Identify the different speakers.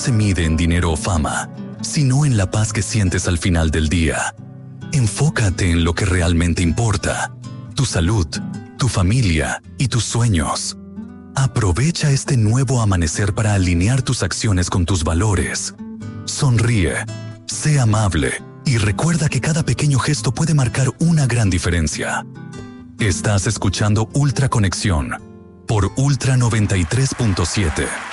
Speaker 1: se mide en dinero o fama, sino en la paz que sientes al final del día. Enfócate en lo que realmente importa: tu salud, tu familia y tus sueños. Aprovecha este nuevo amanecer para alinear tus acciones con tus valores. Sonríe, sé amable y recuerda que cada pequeño gesto puede marcar una gran diferencia. Estás escuchando Ultra Conexión por Ultra 93.7.